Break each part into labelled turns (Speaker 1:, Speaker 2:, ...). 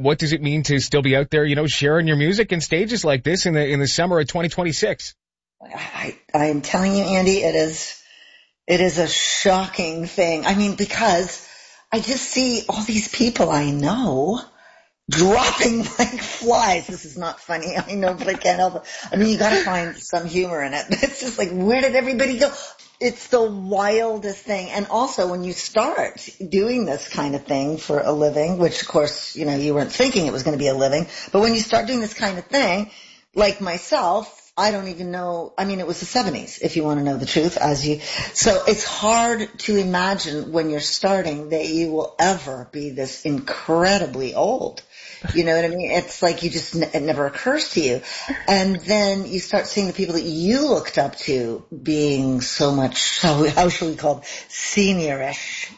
Speaker 1: what does it mean to still be out there, sharing your music in stages like this in the summer of 2026?
Speaker 2: I'm telling you, Andy, it is a shocking thing. I mean, because I just see all these people I know dropping like flies. This is not funny, I know, but I can't help it. I mean, you gotta find some humor in it. It's just like, where did everybody go? It's the wildest thing. And also, when you start doing this kind of thing for a living, which of course, you weren't thinking it was going to be a living, but when you start doing this kind of thing, like myself, I don't even know. I mean, it was the 70s, if you want to know the truth, so it's hard to imagine when you're starting that you will ever be this incredibly old. You know what I mean? It's like it never occurs to you. And then you start seeing the people that you looked up to being so much, how shall we call it, seniorish.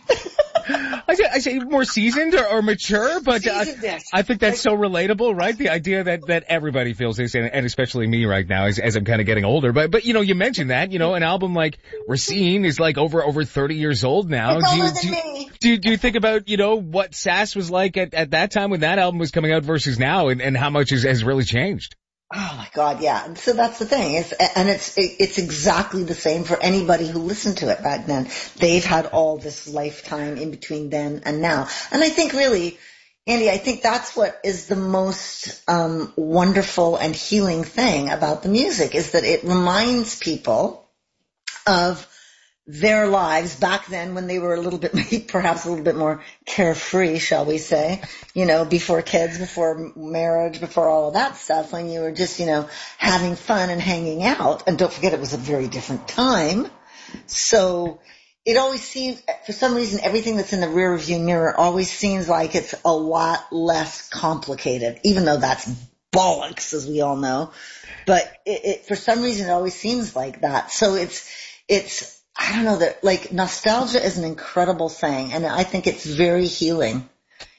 Speaker 1: I say more seasoned or mature, but I think that's so relatable, right? The idea that everybody feels this, and especially me right now as I'm kind of getting older. But you mentioned that, an album like Racine is like over 30 years old now. Do you think about, what Sass was like at that time when that album was coming out versus now, and how much has really changed?
Speaker 2: Oh my God, yeah. So that's the thing. It's exactly the same for anybody who listened to it back then. They've had all this lifetime in between then and now. And I think really, Andy, I think that's what is the most wonderful and healing thing about the music, is that it reminds people of their lives back then when they were perhaps a little bit more carefree, shall we say, before kids, before marriage, before all of that stuff, when you were just, having fun and hanging out. And don't forget, it was a very different time. So it always seems, for some reason, everything that's in the rear view mirror always seems like it's a lot less complicated, even though that's bollocks, as we all know. But for some reason, it always seems like that. So it's, I don't know, that like nostalgia is an incredible thing, and I think it's very healing,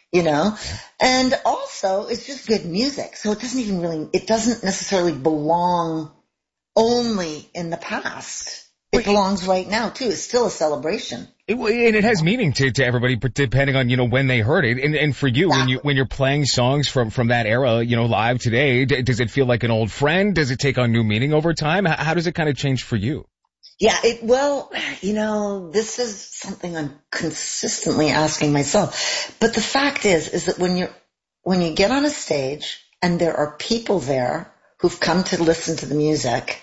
Speaker 2: and also it's just good music. So it doesn't necessarily belong only in the past. It belongs right now too. It's still a celebration.
Speaker 1: And it has meaning to everybody, depending on, when they heard it. And for you, when you're playing songs from that era, live today, does it feel like an old friend? Does it take on new meaning over time? How does it kind of change for you?
Speaker 2: Yeah, this is something I'm consistently asking myself. But the fact is that when you get on a stage and there are people there who've come to listen to the music,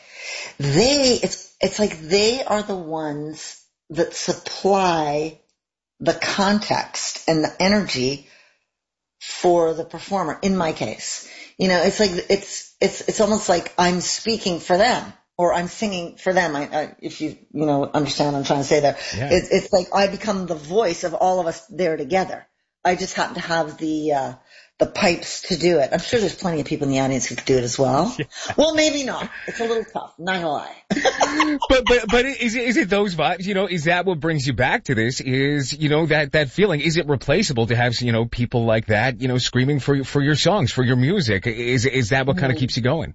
Speaker 2: it's like they are the ones that supply the context and the energy for the performer. In my case, it's like it's almost like I'm speaking for them. Or I'm singing for them. If you understand what I'm trying to say there. Yeah. It's like I become the voice of all of us there together. I just happen to have the pipes to do it. I'm sure there's plenty of people in the audience who could do it as well. Yeah. Well, maybe not. It's a little tough. Not gonna lie.
Speaker 1: but is it those vibes? Is that what brings you back to this? Is that feeling? Is it replaceable to have people like that screaming for your songs, for your music? Is that what kind of keeps you going?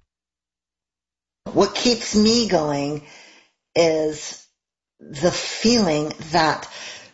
Speaker 2: What keeps me going is the feeling that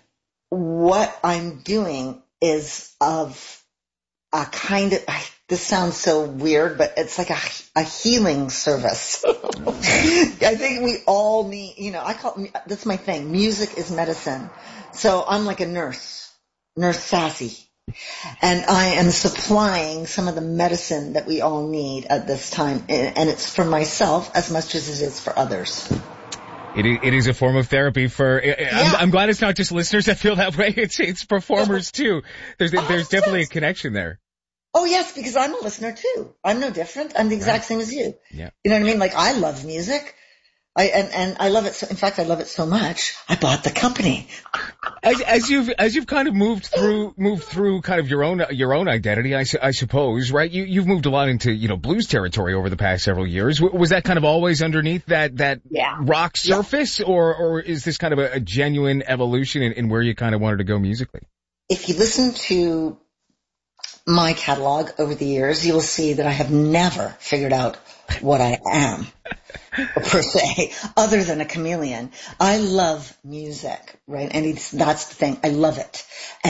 Speaker 2: what I'm doing is of a kind of, this sounds so weird, but it's like a healing service. I think we all need, that's my thing. Music is medicine. So I'm like a Nurse Sassy. And I am supplying some of the medicine that we all need at this time. And it's for myself as much as it is for others.
Speaker 1: It is a form of therapy for, I'm glad it's not just listeners that feel that way. It's performers too. There's definitely a connection there.
Speaker 2: Oh yes, because I'm a listener too. I'm no different. I'm the exact same as you.
Speaker 1: Yeah.
Speaker 2: You know what I mean? Like I love music. And I love it. So, in fact, I love it so much, I bought the company.
Speaker 1: As you've kind of moved through kind of your own identity, I suppose, right? You've moved a lot into, blues territory over the past several years. Was that kind of always underneath that rock surface, or is this kind of a genuine evolution in where you kind of wanted to go musically?
Speaker 2: If you listen to my catalog over the years, you will see that I have never figured out what I am, per se, other than a chameleon. I love music, right? And that's the thing. I love it. And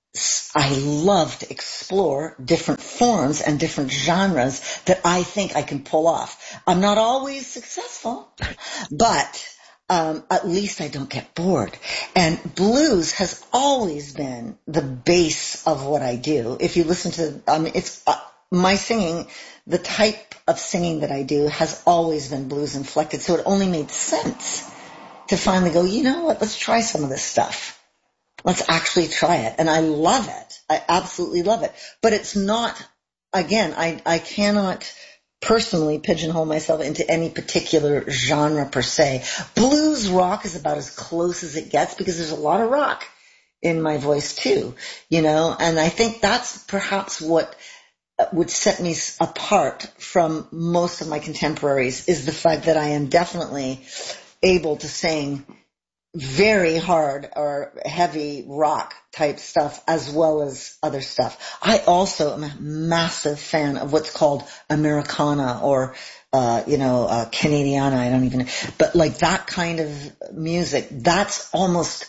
Speaker 2: I love to explore different forms and different genres that I think I can pull off. I'm not always successful, but at least I don't get bored. And blues has always been the base of what I do. If you listen to, it's my singing, the type of singing that I do has always been blues inflected. So it only made sense to finally go, you know what, let's try some of this stuff. Let's actually try it. And I love it. I absolutely love it. But it's not, again, I cannot personally pigeonhole myself into any particular genre per se. Blues rock is about as close as it gets because there's a lot of rock in my voice too, you know, and I think that's perhaps what would set me apart from most of my contemporaries is the fact that I am definitely able to sing very hard or heavy rock type stuff as well as other stuff. I also am a massive fan of what's called Americana or, Canadiana. I don't even, but like that kind of music, that's almost,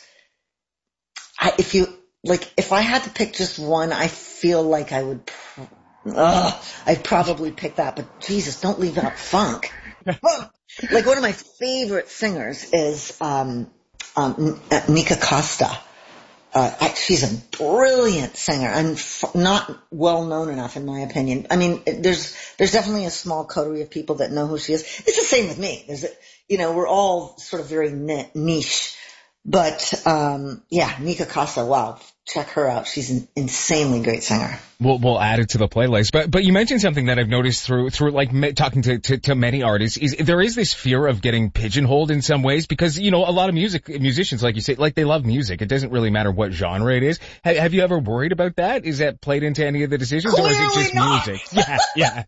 Speaker 2: if I had to pick just one, I feel like I would, I'd probably pick that, but Jesus, don't leave out funk. Like one of my favorite singers is, Nika Costa. She's a brilliant singer and not well known enough in my opinion. I mean, there's definitely a small coterie of people that know who she is. It's the same with me. We're all sort of very niche. But, Nika Costa, wow, check her out. She's an insanely great singer.
Speaker 1: We'll add it to the playlist. But you mentioned something that I've noticed through like talking to many artists is there is this fear of getting pigeonholed in some ways because, a lot of musicians, like you say, like they love music. It doesn't really matter what genre it is. Have you ever worried about that? Is that played into any of the decisions
Speaker 2: Clearly
Speaker 1: or is it just
Speaker 2: not.
Speaker 1: music? Yeah.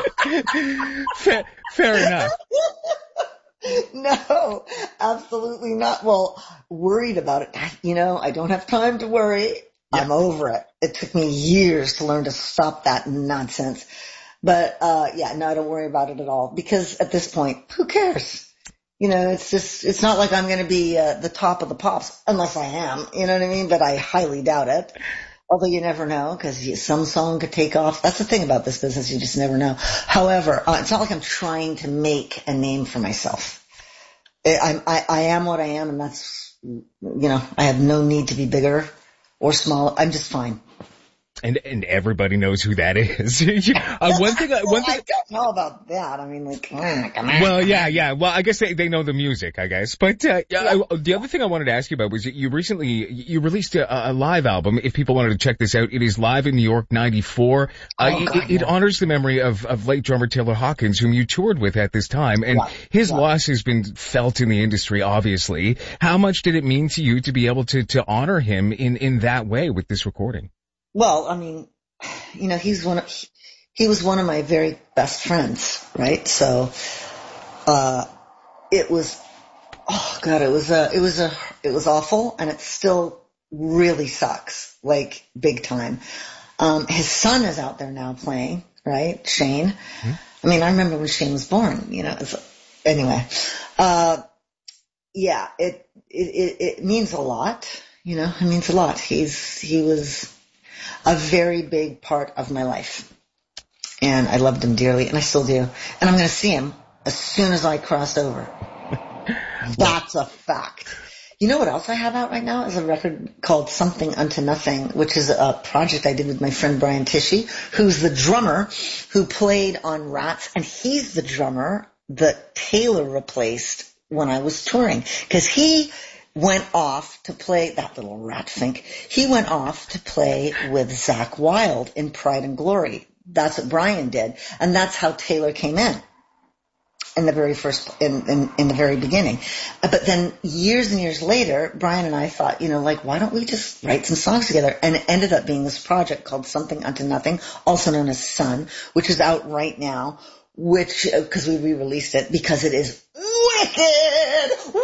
Speaker 1: Fair enough.
Speaker 2: No, absolutely not. Well, worried about it. I don't have time to worry. Yeah. I'm over it. It took me years to learn to stop that nonsense. But, no, I don't worry about it at all because at this point, who cares? It's not like I'm going to be the top of the pops unless I am, you know what I mean? But I highly doubt it. Although you never know because some song could take off. That's the thing about this business. You just never know. However, it's not like I'm trying to make a name for myself. I am what I am and that's, I have no need to be bigger or smaller. I'm just fine.
Speaker 1: And everybody knows who that is. One thing.
Speaker 2: I don't know about that. I mean, like, come on.
Speaker 1: Well, yeah. Well, I guess they know the music, I guess. But, the other thing I wanted to ask you about was you recently, released a live album. If people wanted to check this out, it is Live in New York 94. It honors the memory of late drummer Taylor Hawkins, whom you toured with at this time. And his loss has been felt in the industry, obviously. How much did it mean to you to be able to honor him in that way with this recording?
Speaker 2: Well, I mean, he was one of my very best friends, right? So, it was awful and it still really sucks, like big time. His son is out there now playing, right? Shane. Mm-hmm. I mean, I remember when Shane was born, anyway. It means a lot, it means a lot. He was a very big part of my life. And I loved him dearly, and I still do. And I'm going to see him as soon as I cross over. That's a fact. You know what else I have out right now is a record called Something Unto Nothing, which is a project I did with my friend Brian Tichy, who's the drummer who played on Rats, and he's the drummer that Taylor replaced when I was touring. Because he went off to play, that little rat fink, he went off to play with Zakk Wylde in Pride and Glory. That's what Brian did. And that's how Taylor came in the very first, in the very beginning. But then years and years later, Brian and I thought, why don't we just write some songs together? And it ended up being this project called Something Unto Nothing, also known as Sun, which is out right now, because we re-released it because it is wicked!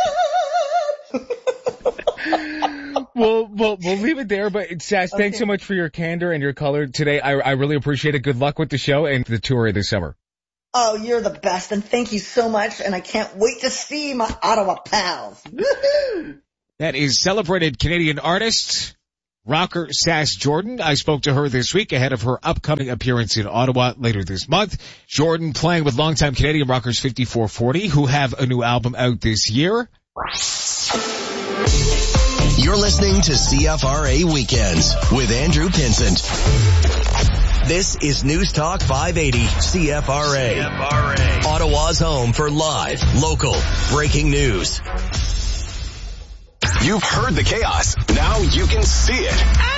Speaker 1: We'll leave it there, but Sass, thanks so much for your candor and your color today. I really appreciate it. Good luck with the show and the tour this summer.
Speaker 2: Oh, you're the best, and thank you so much, and I can't wait to see my Ottawa pals. Woo-hoo!
Speaker 3: That is celebrated Canadian artist
Speaker 1: rocker Sass Jordan. I spoke to her this week ahead of her upcoming appearance in Ottawa later this month. Jordan playing with longtime Canadian rockers 5440, who have a new album out this year.
Speaker 3: You're listening to CFRA Weekends with Andrew Pinsent. This is News Talk 580 CFRA. Ottawa's home for live, local, breaking news. You've heard the chaos. Now you can see it.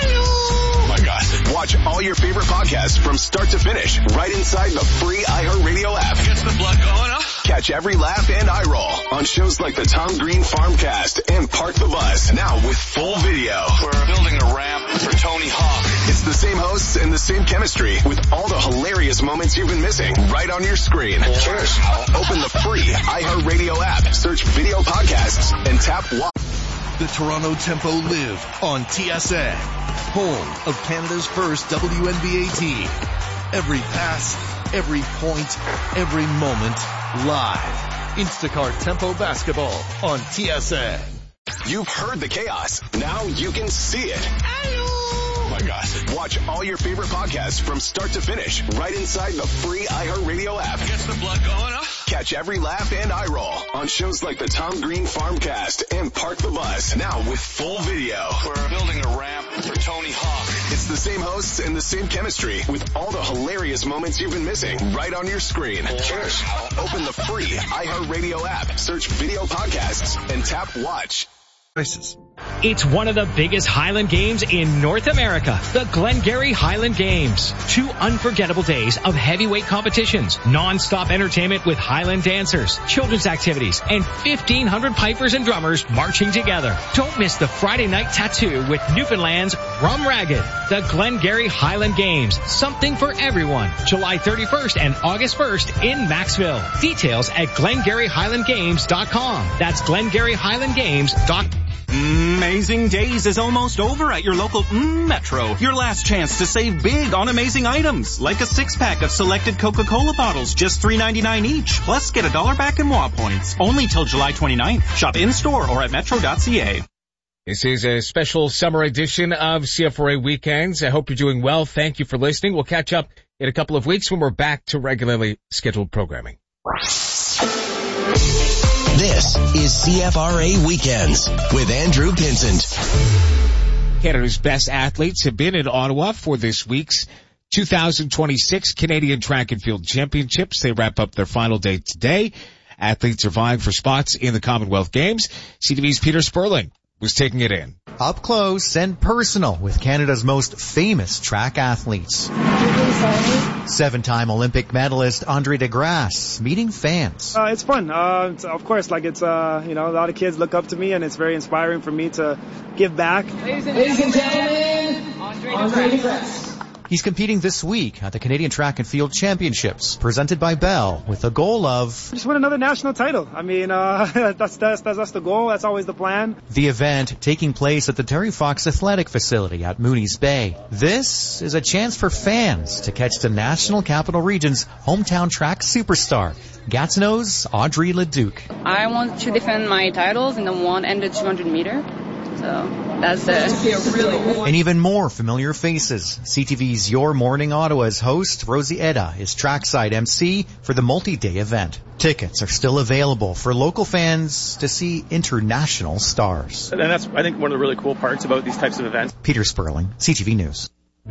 Speaker 3: Oh my God. Watch all your favorite podcasts from start to finish right inside the free iHeartRadio app.
Speaker 4: Gets the blood going, huh?
Speaker 3: Catch every laugh and eye roll on shows like the Tom Green Farmcast and Park the Bus. Now with full video.
Speaker 4: We're building a ramp for Tony Hawk.
Speaker 3: It's the same hosts and the same chemistry with all the hilarious moments you've been missing right on your screen. Cheers. Open the free iHeartRadio app, search video podcasts, and tap watch.
Speaker 5: The Toronto Tempo live on TSN, home of Canada's first WNBA team. Every pass, every point, every moment, live. Instacart Tempo Basketball on TSN.
Speaker 3: You've heard the chaos. Now you can see it. Oh my God. Watch all your favorite podcasts from start to finish right inside the free iHeartRadio app.
Speaker 4: Gets the blood going, huh?
Speaker 3: Catch every laugh and eye roll on shows like the Tom Green Farmcast and Park the Bus. Now with full video.
Speaker 4: We're building a ramp for Tony Hawk.
Speaker 3: It's the same hosts and the same chemistry with all the hilarious moments you've been missing right on your screen. Cheers. Open the free iHeartRadio app, search video podcasts, and tap watch.
Speaker 6: It's one of the biggest Highland Games in North America, the Glengarry Highland Games. 2 unforgettable days of heavyweight competitions, non-stop entertainment with Highland dancers, children's activities, and 1,500 pipers and drummers marching together. Don't miss the Friday night tattoo with Newfoundland's Rum Ragged. The Glengarry Highland Games, something for everyone. July 31st and August 1st in Maxville. Details at GlengarryHighlandGames.com. That's GlengarryHighlandGames.com.
Speaker 7: Amazing Days is almost over at your local Metro. Your last chance to save big on amazing items, like a 6-pack of selected Coca-Cola bottles, just $3.99 each. Plus, get $1 back in MOA points. Only till July 29th. Shop in-store or at metro.ca.
Speaker 1: This is a special summer edition of CFRA Weekends. I hope you're doing well. Thank you for listening. We'll catch up in a couple of weeks when we're back to regularly scheduled programming.
Speaker 3: This is CFRA Weekends with Andrew Pinsent.
Speaker 1: Canada's best athletes have been in Ottawa for this week's 2026 Canadian Track and Field Championships. They wrap up their final day today. Athletes are vying for spots in the Commonwealth Games. CTV's Peter Sperling was taking it in.
Speaker 8: Up close and personal with Canada's most famous track athletes. 7-time Olympic medalist Andre DeGrasse meeting fans.
Speaker 9: It's fun. Of course, it's a lot of kids look up to me, and it's very inspiring for me to give back.
Speaker 10: Ladies and gentlemen, Andre DeGrasse.
Speaker 8: He's competing this week at the Canadian Track and Field Championships, presented by Bell, with the goal of
Speaker 9: just win another national title. I mean, that's the goal. That's always the plan.
Speaker 8: The event taking place at the Terry Fox Athletic Facility at Mooney's Bay. This is a chance for fans to catch the National Capital Region's hometown track superstar, Gatineau's Audrey Leduc.
Speaker 11: I want to defend my titles in the 1 and the 200 meter. So that's it.
Speaker 8: And even more familiar faces. CTV's Your Morning Ottawa's host, Rosie Edda, is trackside MC for the multi-day event. Tickets are still available for local fans to see international stars.
Speaker 12: And that's, I think, one of the really cool parts about these types of events.
Speaker 8: Peter Sperling, CTV News.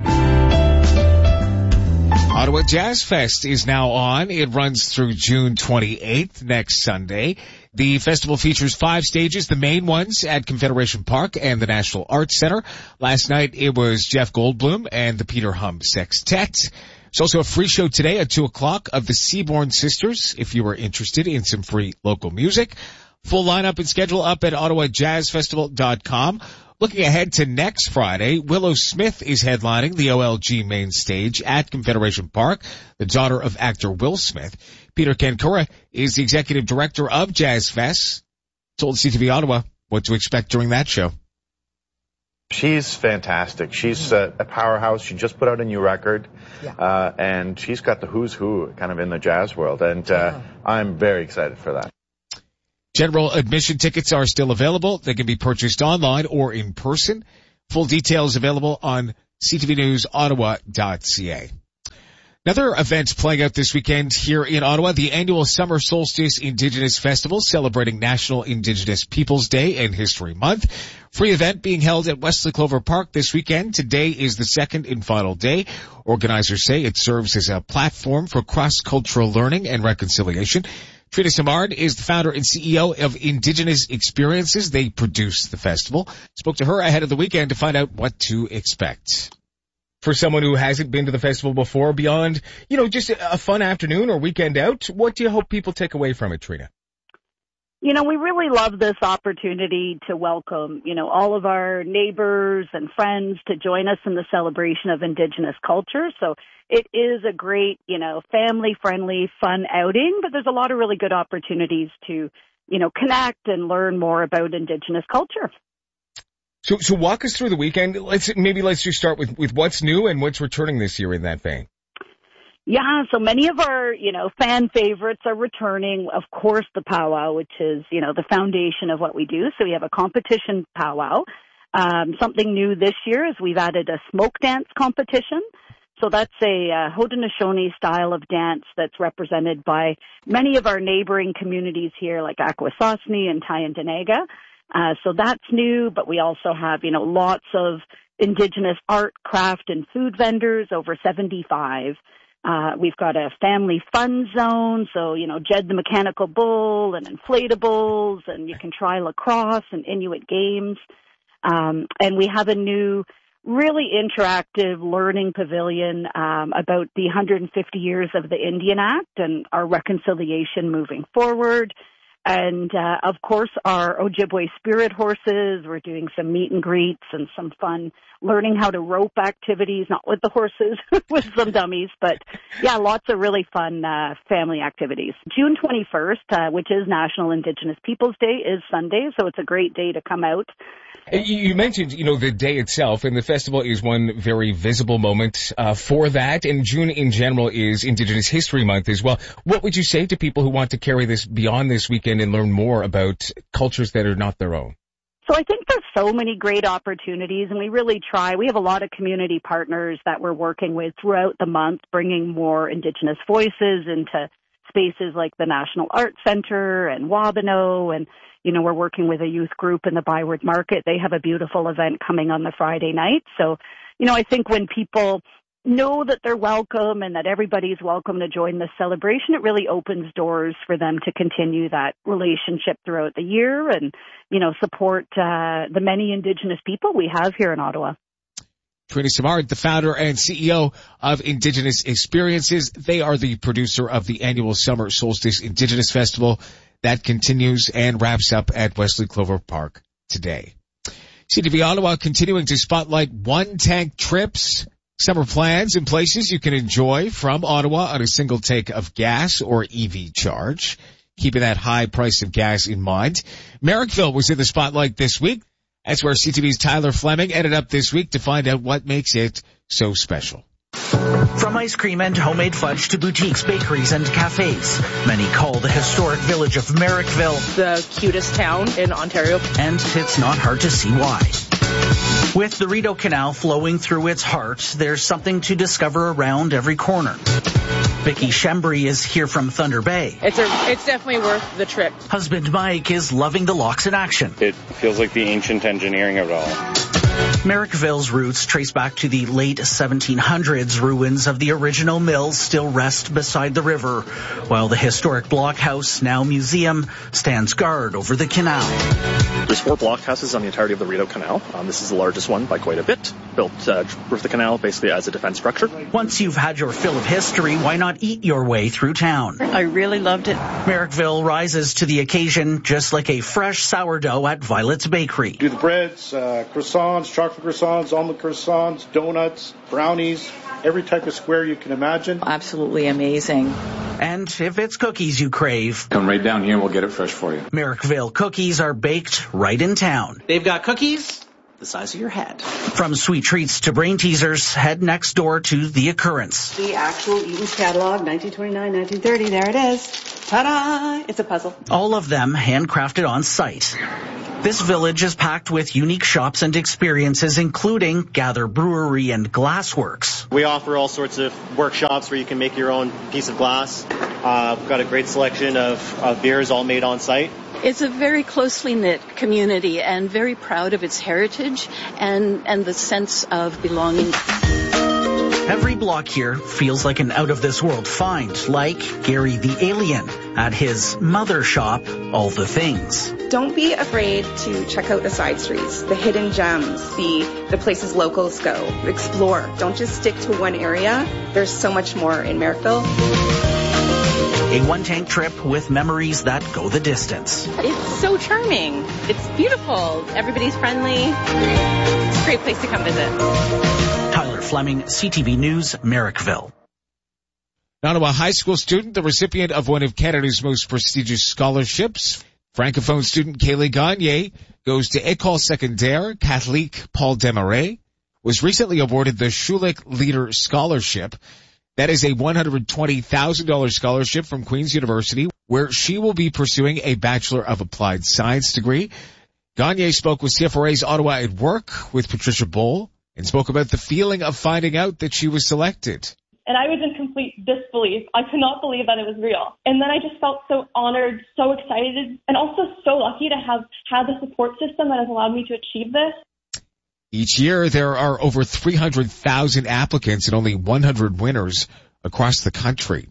Speaker 1: Ottawa Jazz Fest is now on. It runs through June 28th, next Sunday. The festival features 5 stages, the main ones at Confederation Park and the National Arts Center. Last night it was Jeff Goldblum and the Peter Hum Sextet. There's also a free show today at 2 o'clock of the Seaborn Sisters, if you are interested in some free local music. Full lineup and schedule up at OttawaJazzFestival.com. Looking ahead to next Friday, Willow Smith is headlining the OLG main stage at Confederation Park, the daughter of actor Will Smith. Peter Kankura is the executive director of Jazz Fest. Told CTV Ottawa what to expect during that show.
Speaker 13: She's fantastic. She's a powerhouse. She just put out a new record, and she's got the who's who kind of in the jazz world, and I'm very excited for that.
Speaker 1: General admission tickets are still available. They can be purchased online or in person. Full details available on ctvnewsottawa.ca. Another event playing out this weekend here in Ottawa, the annual Summer Solstice Indigenous Festival celebrating National Indigenous Peoples Day and History Month. Free event being held at Wesley Clover Park this weekend. Today is the second and final day. Organizers say it serves as a platform for cross-cultural learning and reconciliation. Trina Simard is the founder and CEO of Indigenous Experiences. They produce the festival. Spoke to her ahead of the weekend to find out what to expect. For someone who hasn't been to the festival before, beyond, just a fun afternoon or weekend out, what do you hope people take away from it, Trina?
Speaker 14: We really love this opportunity to welcome, all of our neighbors and friends to join us in the celebration of Indigenous culture. So it is a great, family-friendly, fun outing, but there's a lot of really good opportunities to, connect and learn more about Indigenous culture.
Speaker 1: So walk us through the weekend. Let's just start with what's new and what's returning this year in that vein.
Speaker 14: Yeah, so many of our, fan favorites are returning. Of course, the powwow, which is, the foundation of what we do. So we have a competition powwow. Something new this year is we've added a smoke dance competition. So that's a Haudenosaunee style of dance that's represented by many of our neighboring communities here, like Akwesasne and Tyendinaga. So that's new, but we also have, lots of Indigenous art, craft, and food vendors, over 75. We've got a family fun zone, so, Jed the Mechanical Bull and inflatables, and you can try lacrosse and Inuit games. And we have a new, really interactive learning pavilion about the 150 years of the Indian Act and our reconciliation moving forward. And, of course, our Ojibwe spirit horses. We're doing some meet and greets and some fun learning how to rope activities, not with the horses, with some dummies. But, yeah, lots of really fun family activities. June 21st, which is National Indigenous Peoples Day, is Sunday, so it's a great day to come out.
Speaker 1: You mentioned, the day itself, and the festival is one very visible moment for that, and June in general is Indigenous History Month as well. What would you say to people who want to carry this beyond this weekend and learn more about cultures that are not their own?
Speaker 14: So I think there's so many great opportunities, and we really try. We have a lot of community partners that we're working with throughout the month, bringing more Indigenous voices into spaces like the National Arts Centre and Wabano, and we're working with a youth group in the Byward Market. They have a beautiful event coming on the Friday night. So, I think when people know that they're welcome and that everybody's welcome to join this celebration, it really opens doors for them to continue that relationship throughout the year and, support the many Indigenous people we have here in Ottawa.
Speaker 1: Trina Simard, the founder and CEO of Indigenous Experiences. They are the producer of the annual Summer Solstice Indigenous Festival that continues and wraps up at Wesley Clover Park today. CTV Ottawa continuing to spotlight one-tank trips, summer plans and places you can enjoy from Ottawa on a single tank of gas or EV charge, keeping that high price of gas in mind. Merrickville was in the spotlight this week. That's where CTV's Tyler Fleming ended up this week to find out what makes it so special.
Speaker 15: From ice cream and homemade fudge to boutiques, bakeries, and cafes, many call the historic village of Merrickville
Speaker 16: the cutest town in Ontario.
Speaker 15: And it's not hard to see why. With the Rideau Canal flowing through its heart, there's something to discover around every corner. Vicky Shembry is here from Thunder Bay.
Speaker 16: It's definitely worth the trip.
Speaker 15: Husband Mike is loving the locks in action.
Speaker 17: It feels like the ancient engineering of it all.
Speaker 15: Merrickville's roots trace back to the late 1700s. Ruins of the original mills still rest beside the river, while the historic blockhouse, now museum, stands guard over the canal.
Speaker 12: There's 4 blockhouses on the entirety of the Rideau Canal. This is the largest one by quite a bit, built with the canal basically as a defense structure.
Speaker 15: Once you've had your fill of history, why not eat your way through town?
Speaker 18: I really loved it.
Speaker 15: Merrickville rises to the occasion just like a fresh sourdough at Violet's Bakery.
Speaker 19: Do the breads, croissants, chocolate croissants, almond croissants, donuts, brownies, every type of square you can imagine.
Speaker 18: Absolutely amazing.
Speaker 15: And if it's cookies you crave,
Speaker 17: come right down here and we'll get it fresh for you.
Speaker 15: Merrickville cookies are baked right in town.
Speaker 20: They've got cookies,
Speaker 15: the size of your head. From sweet treats to brain teasers, head next door to The Occurrence.
Speaker 20: The actual Eaton's catalog, 1929, 1930, there it is. Ta-da! It's a puzzle.
Speaker 15: All of them handcrafted on site. This village is packed with unique shops and experiences, including Gather Brewery and Glassworks.
Speaker 21: We offer all sorts of workshops where you can make your own piece of glass. We've got a great selection of beers all made on site.
Speaker 22: It's a very closely knit community and very proud of its heritage and the sense of belonging.
Speaker 15: Every block here feels like an out-of-this-world find, like Gary the Alien at his mother shop, All the Things.
Speaker 23: Don't be afraid to check out the side streets, the hidden gems, the places locals go. Explore. Don't just stick to one area. There's so much more in Merrickville.
Speaker 15: A one-tank trip with memories that go the distance.
Speaker 16: It's so charming. It's beautiful. Everybody's friendly. It's a great place to come visit.
Speaker 15: Tyler Fleming, CTV News, Merrickville.
Speaker 1: Now to a high school student, the recipient of one of Canada's most prestigious scholarships. Francophone student Kaylee Gagne goes to École Secondaire Catholique Paul Desmarais, was recently awarded the Schulich Leader Scholarship. That is a $120,000 scholarship from Queen's University, where she will be pursuing a Bachelor of Applied Science degree. Gagne spoke with CFRA's Ottawa at Work with Patricia Bowl and spoke about the feeling of finding out that she was selected.
Speaker 24: And I was in complete disbelief. I could not believe that it was real. And then I just felt so honored, so excited, and also so lucky to have had the support system that has allowed me to achieve this.
Speaker 1: Each year, there are over 300,000 applicants and only 100 winners across the country.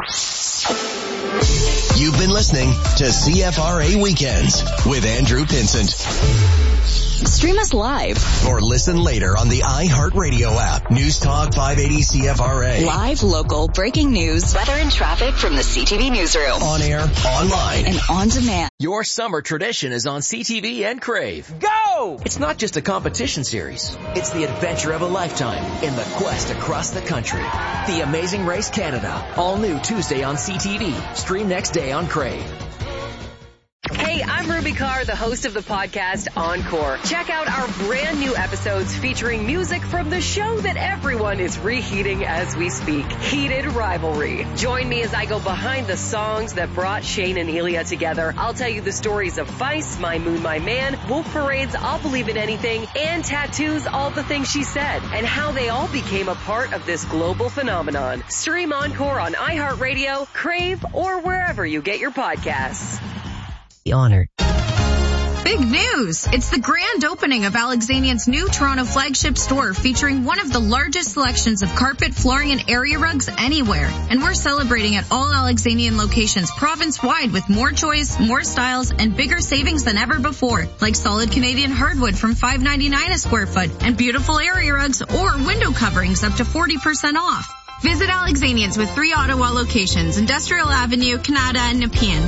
Speaker 3: You've been listening to CFRA Weekends with Andrew Pinsent.
Speaker 25: Stream us live
Speaker 3: or listen later on the iHeartRadio app. News Talk 580 CFRA.
Speaker 25: Live, local, breaking news, weather and traffic from the CTV newsroom.
Speaker 3: On air, online,
Speaker 25: and on demand.
Speaker 26: Your summer tradition is on CTV and Crave. Go! It's not just a competition series. It's the adventure of a lifetime in the quest across the country. The Amazing Race Canada. All new Tuesday on CTV. Stream next day on Crave.
Speaker 27: Hey, I'm Ruby Carr, the host of the podcast Encore. Check out our brand new episodes featuring music from the show that everyone is reheating as we speak, Heated Rivalry. Join me as I go behind the songs that brought Shane and Elia together. I'll tell you the stories of Vice, My Moon, My Man, Wolf Parade's I'll Believe in Anything, and Tattoo's All the Things She Said, and how they all became a part of this global phenomenon. Stream Encore on iHeartRadio, Crave, or wherever you get your podcasts.
Speaker 25: Honored.
Speaker 28: Big news! It's the grand opening of Alexanian's new Toronto flagship store featuring one of the largest selections of carpet, flooring, and area rugs anywhere. And we're celebrating at all Alexanian locations province-wide with more choice, more styles, and bigger savings than ever before. Like solid Canadian hardwood from $5.99 a square foot and beautiful area rugs or window coverings up to 40% off. Visit Alexanian's with 3 Ottawa locations, Industrial Avenue, Canada, and Nepean.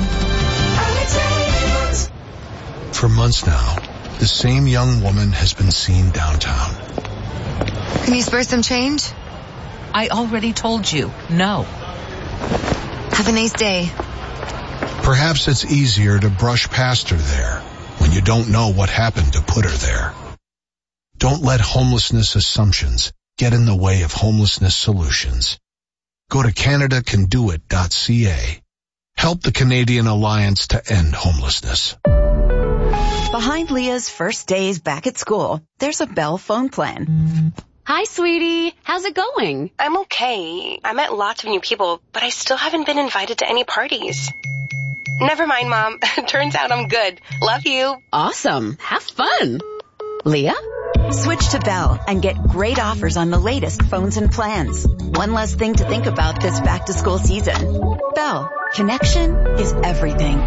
Speaker 29: For months now, the same young woman has been seen downtown.
Speaker 30: Can you spare some change?
Speaker 18: I already told you, no.
Speaker 30: Have a nice day.
Speaker 29: Perhaps it's easier to brush past her there when you don't know what happened to put her there. Don't let homelessness assumptions get in the way of homelessness solutions. Go to CanadaCanDoIt.ca. Help the Canadian Alliance to End Homelessness.
Speaker 25: Behind Leah's first days back at school, there's a Bell phone plan.
Speaker 31: Hi, sweetie. How's it going?
Speaker 32: I'm okay. I met lots of new people, but I still haven't been invited to any parties. Never mind, Mom. Turns out I'm good. Love you.
Speaker 31: Awesome. Have fun. Leah?
Speaker 25: Switch to Bell and get great offers on the latest phones and plans. One less thing to think about this back-to-school season. Bell. Connection is everything.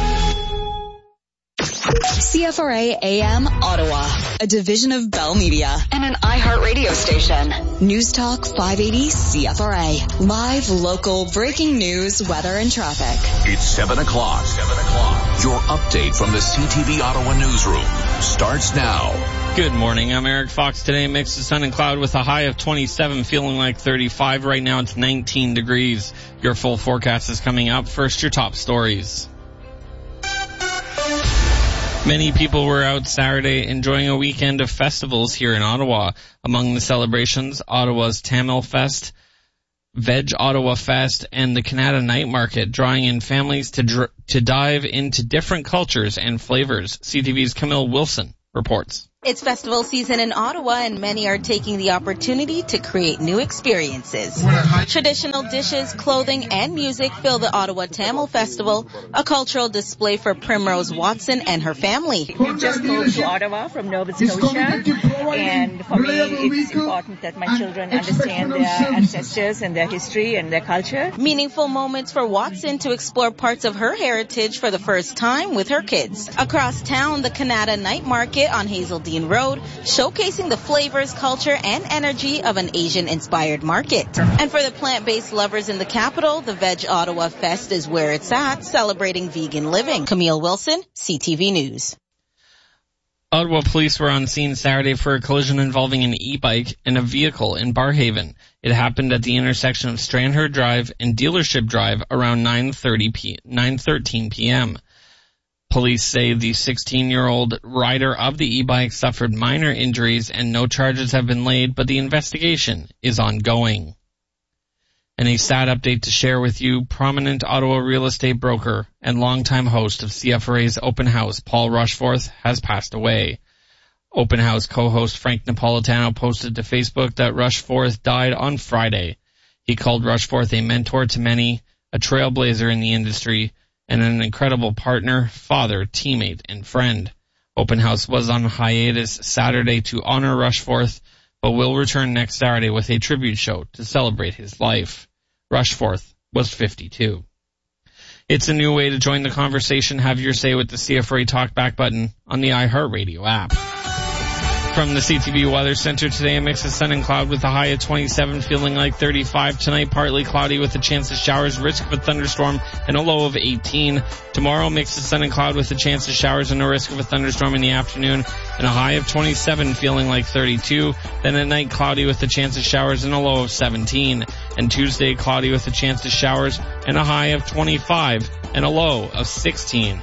Speaker 25: CFRA AM Ottawa, a division of Bell Media and an iHeartRadio station. News Talk 580 CFRA. Live, local, breaking news, weather, and traffic.
Speaker 33: It's 7 o'clock. Your update from the CTV Ottawa newsroom starts now.
Speaker 34: Good morning. I'm Eric Fox. Today, mix of sun and cloud with a high of 27, feeling like 35. Right now, it's 19 degrees. Your full forecast is coming up. First, your top stories. Many people were out Saturday enjoying a weekend of festivals here in Ottawa. Among the celebrations, Ottawa's Tamil Fest, Veg Ottawa Fest, and the Canada Night Market, drawing in families to dive into different cultures and flavors. CTV's Camille Wilson reports.
Speaker 2: It's festival season in Ottawa, and many are taking the opportunity to create new experiences. Traditional dishes, clothing, and music fill the Ottawa Tamil Festival, a cultural display for Primrose Watson and her family.
Speaker 4: We just moved to Ottawa from Nova Scotia, and for me it's important that my children understand their ancestors and their history and their culture.
Speaker 2: Meaningful moments for Watson to explore parts of her heritage for the first time with her kids. Across town, the Canada Night Market on Hazeldean Road, showcasing the flavors, culture, and energy of an Asian-inspired market. And for the plant-based lovers in the capital, the Veg Ottawa Fest is where it's at, celebrating vegan living. Camille Wilson, CTV News.
Speaker 34: Ottawa police were on scene Saturday for a collision involving an e-bike and a vehicle in Barrhaven. It happened at the intersection of Stranraer Drive and Dealership Drive around 9:13 p.m. Police say the 16-year-old rider of the e-bike suffered minor injuries and no charges have been laid, but the investigation is ongoing. And a sad update to share with you, prominent Ottawa real estate broker and longtime host of CFRA's Open House, Paul Rushforth, has passed away. Open House co-host Frank Napolitano posted to Facebook that Rushforth died on Friday. He called Rushforth a mentor to many, a trailblazer in the industry, and an incredible partner, father, teammate, and friend. Open House was on hiatus Saturday to honor Rushforth, but will return next Saturday with a tribute show to celebrate his life. Rushforth was 52. It's a new way to join the conversation. Have your say with the CFRA Talkback button on the iHeartRadio app. From the CTV Weather Center today, a mix of sun and cloud with a high of 27, feeling like 35. Tonight, partly cloudy with a chance of showers, risk of a thunderstorm, and a low of 18. Tomorrow, mix of sun and cloud with a chance of showers and a risk of a thunderstorm in the afternoon, and a high of 27, feeling like 32. Then at night, cloudy with a chance of showers and a low of 17. And Tuesday, cloudy with a chance of showers and a high of 25 and a low of 16.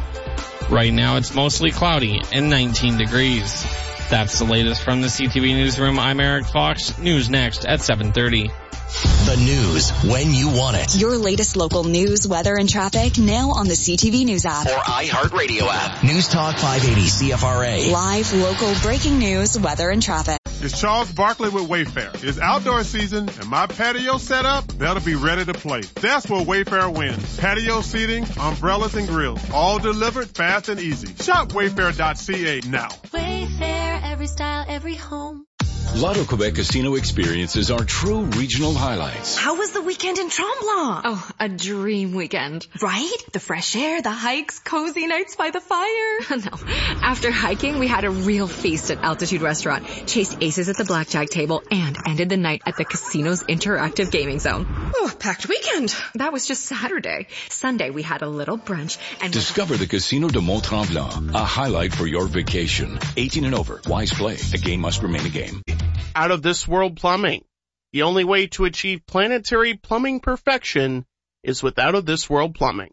Speaker 34: Right now, it's mostly cloudy and 19 degrees. That's the latest from the CTV Newsroom. I'm Eric Fox. News next at 7:30.
Speaker 3: The news when you want it.
Speaker 25: Your latest local news, weather, and traffic now on the CTV News app.
Speaker 3: Or iHeartRadio app. News Talk 580 CFRA.
Speaker 25: Live, local, breaking news, weather, and traffic.
Speaker 5: It's Charles Barkley with Wayfair. It's outdoor season and my patio set up better be ready to play. That's where Wayfair wins. Patio seating, umbrellas, and grills. All delivered fast and easy. Shop Wayfair.ca now.
Speaker 6: Wayfair, every style, every home.
Speaker 33: Lotto Quebec casino experiences are true regional highlights.
Speaker 28: How was the weekend in Tremblant?
Speaker 31: Oh, a dream weekend. Right? The fresh air, the hikes, cozy nights by the fire. No. After hiking, we had a real feast at Altitude Restaurant, chased aces at the blackjack table, and ended the night at the casino's interactive gaming zone.
Speaker 28: Oh, packed weekend.
Speaker 31: That was just Saturday. Sunday, we had a little brunch and
Speaker 33: discover the Casino de Mont-Tremblant, a highlight for your vacation. 18 and over. Wise play. A game must remain a game.
Speaker 7: Out of This World Plumbing. The only way to achieve planetary plumbing perfection is with Out of This World Plumbing.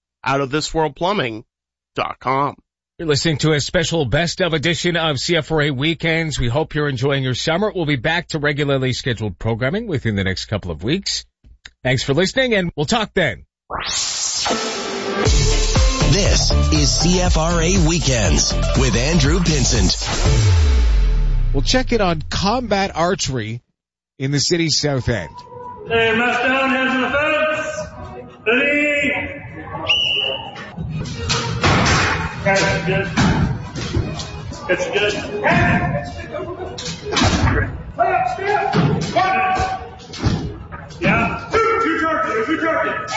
Speaker 7: OutofThisWorldPlumbing.com.
Speaker 1: You're listening to a special best of edition of CFRA Weekends. We hope you're enjoying your summer. We'll be back to regularly scheduled programming within the next couple of weeks. Thanks for listening, and we'll talk then.
Speaker 3: This is CFRA Weekends with Andrew Pinsent.
Speaker 1: We'll check it on combat archery in the city's south end.
Speaker 8: Hey, match down, hands on the fence. Ready? Catch good. Catch good. Yeah. Two turkeys.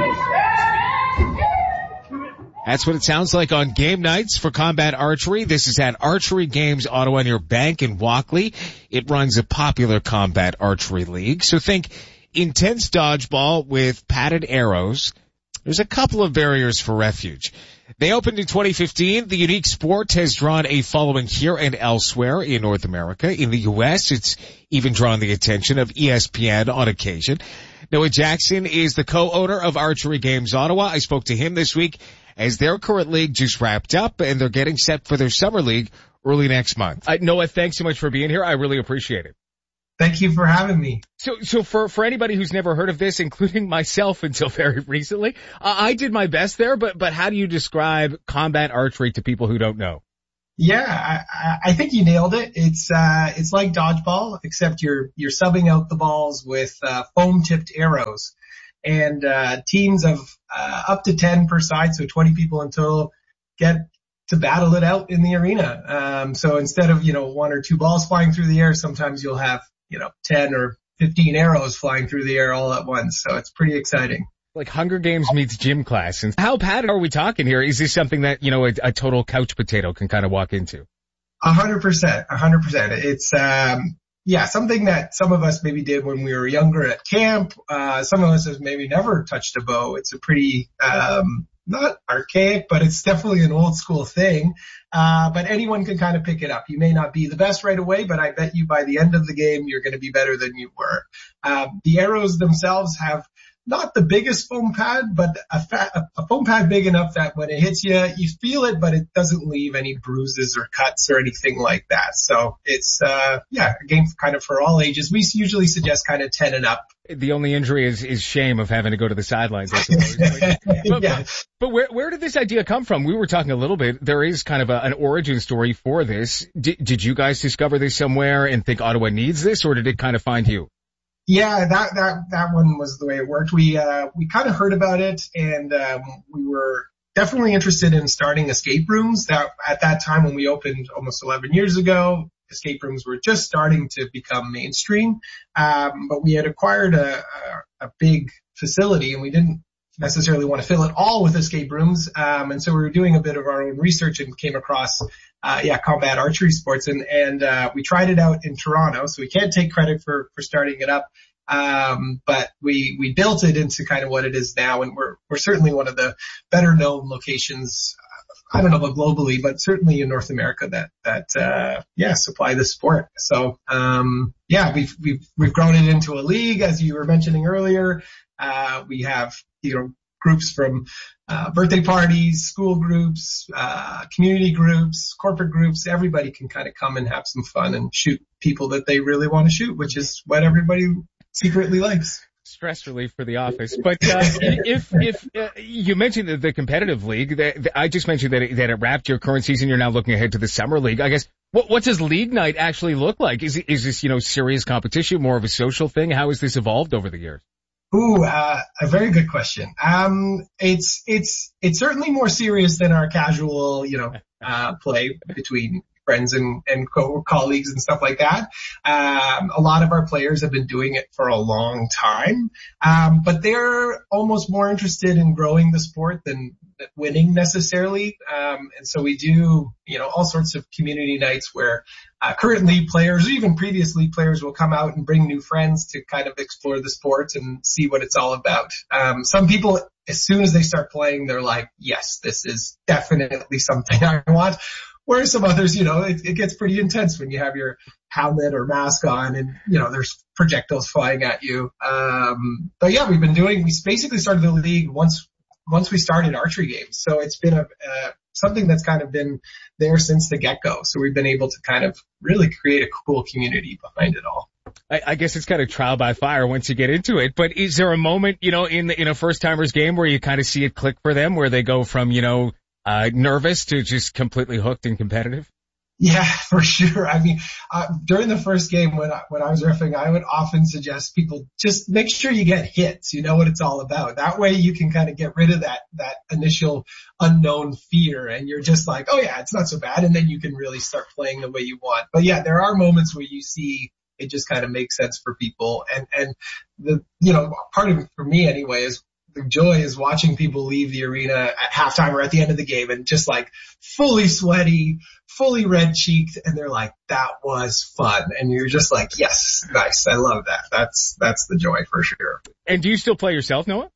Speaker 1: That's what it sounds like on game nights for combat archery. This is at Archery Games Ottawa near Bank in Walkley. It runs a popular combat archery league. So think intense dodgeball with padded arrows. There's a couple of barriers for refuge. They opened in 2015. The unique sport has drawn a following here and elsewhere in North America. In the U.S., it's even drawn the attention of ESPN on occasion. Noah Jackson is the co-owner of Archery Games Ottawa. I spoke to him this week as their current league just wrapped up and they're getting set for their summer league early next month. Noah, thanks so much for being here. I really appreciate it.
Speaker 9: Thank you for having me.
Speaker 1: So for anybody who's never heard of this, including myself until very recently, I did my best there, but how do you describe combat archery to people who don't know?
Speaker 9: Yeah, I think you nailed it. It's like dodgeball, except you're subbing out the balls with, foam tipped arrows, and, teams of, up to 10 per side, so 20 people in total, get to battle it out in the arena. So instead of, 1 or 2 balls flying through the air, sometimes you'll have, 10 or 15 arrows flying through the air all at once. So it's pretty exciting.
Speaker 1: Like Hunger Games meets gym class. And how padded are we talking here? Is this something that, a total couch potato can kind of walk into?
Speaker 9: 100%. It's, something that some of us maybe did when we were younger at camp. Some of us have maybe never touched a bow. It's a pretty, not archaic, but it's definitely an old school thing. But anyone can kind of pick it up. You may not be the best right away, but I bet you by the end of the game, you're going to be better than you were. The arrows themselves have not the biggest foam pad, but a foam pad big enough that when it hits you, you feel it, but it doesn't leave any bruises or cuts or anything like that. So it's, a game kind of for all ages. We usually suggest kind of 10 and up.
Speaker 1: The only injury is shame of having to go to the sidelines, I suppose. But where did this idea come from? We were talking a little bit. There is kind of an origin story for this. Did you guys discover this somewhere and think Ottawa needs this, or did it kind of find you?
Speaker 9: Yeah, that one was the way it worked. We kind of heard about it, and we were definitely interested in starting escape rooms. That at that time when we opened almost 11 years ago, escape rooms were just starting to become mainstream. But we had acquired a big facility, and we didn't necessarily want to fill it all with escape rooms. And so we were doing a bit of our own research and came across combat archery sports, and we tried it out in Toronto, so we can't take credit for starting it up. But we built it into kind of what it is now, and we're certainly one of the better known locations, I don't know about globally, but certainly in North America that supply the sport. So, we've grown it into a league, as you were mentioning earlier. We have, groups from birthday parties, school groups, community groups, corporate groups. Everybody can kind of come and have some fun and shoot people that they really want to shoot, which is what everybody secretly likes.
Speaker 1: Stress relief for the office. But if you mentioned the competitive league, I just mentioned that it wrapped your current season. You're now looking ahead to the summer league. I guess what does league night actually look like? Is this serious competition, more of a social thing? How has this evolved over the years?
Speaker 9: Ooh, a very good question. It's certainly more serious than our casual, play between friends and colleagues and stuff like that. A lot of our players have been doing it for a long time. But they're almost more interested in growing the sport than winning necessarily. And so we do, all sorts of community nights where currently players, or even previously players, will come out and bring new friends to kind of explore the sport and see what it's all about. Some people, as soon as they start playing, they're like, yes, this is definitely something I want. Whereas some others, it gets pretty intense when you have your helmet or mask on and, there's projectiles flying at you. But yeah, we basically started the league once we started archery games. So it's been something that's kind of been there since the get-go. So we've been able to kind of really create a cool community behind it all.
Speaker 1: I guess it's kind of trial by fire once you get into it. But is there a moment, in a first-timers game where you kind of see it click for them, where they go from, nervous to just completely hooked and competitive?
Speaker 9: Yeah, for sure. I mean, during the first game when I was reffing, I would often suggest people just make sure you get hits. You know what it's all about. That way you can kind of get rid of that initial unknown fear, and you're just like, oh yeah, it's not so bad. And then you can really start playing the way you want. But yeah, there are moments where you see it just kind of makes sense for people. And the, part of it for me anyway is, the joy is watching people leave the arena at halftime or at the end of the game and just like fully sweaty, fully red cheeked. And they're like, that was fun. And you're just like, yes, nice. I love that. That's the joy for sure.
Speaker 1: And do you still play yourself, Noah?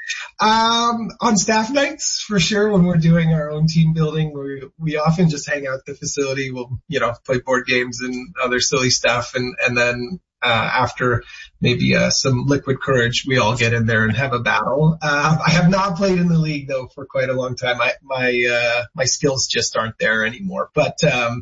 Speaker 9: On staff nights, for sure. When we're doing our own team building, we often just hang out at the facility. We'll, play board games and other silly stuff. And then, after maybe some liquid courage, we all get in there and have a battle. I have not played in the league though for quite a long time. My skills just aren't there anymore. But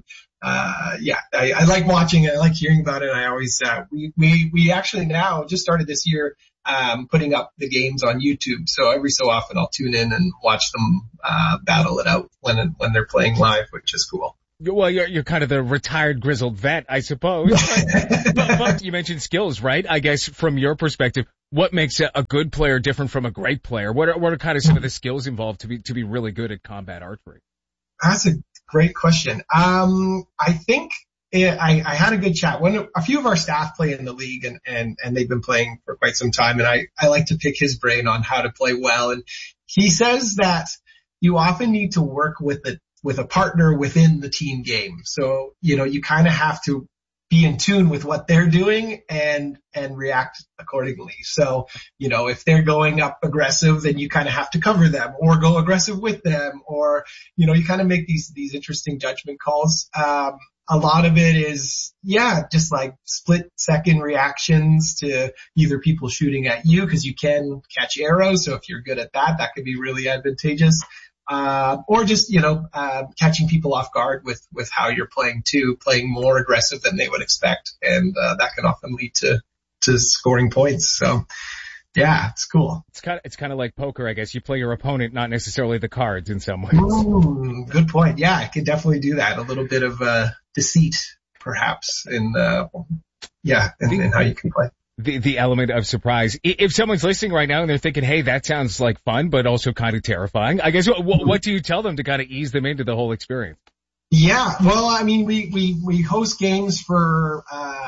Speaker 9: I like watching it. I like hearing about it. I always we actually now just started this year putting up the games on YouTube. So every so often I'll tune in and watch them battle it out when they're playing live, which is cool.
Speaker 1: Well, you're kind of the retired grizzled vet, I suppose. but you mentioned skills, right? I guess from your perspective, what makes a good player different from a great player? What are kind of some of the skills involved to be really good at combat archery? That's a
Speaker 9: great question. I think I had a good chat. A few of our staff play in the league and they've been playing for quite some time, and I like to pick his brain on how to play well. And he says that you often need to work with a partner within the team game. So, you kind of have to be in tune with what they're doing and react accordingly. So, if they're going up aggressive, then you kind of have to cover them or go aggressive with them, or, you kind of make these interesting judgment calls. A lot of it is, just like split second reactions to either people shooting at you, because you can catch arrows. So if you're good at that, that could be really advantageous. Or just, catching people off guard with how you're playing too, playing more aggressive than they would expect. And, that can often lead to scoring points. So yeah, it's cool. It's kind of like poker, I guess. You play your opponent, not necessarily the cards in some ways. Ooh, good point. Yeah, I could definitely do that. A little bit of, deceit perhaps in how you can play. The element of surprise. If someone's listening right now and they're thinking, hey, that sounds like fun, but also kind of terrifying, I guess what do you tell them to kind of ease them into the whole experience? Yeah, well, I mean, we host games for,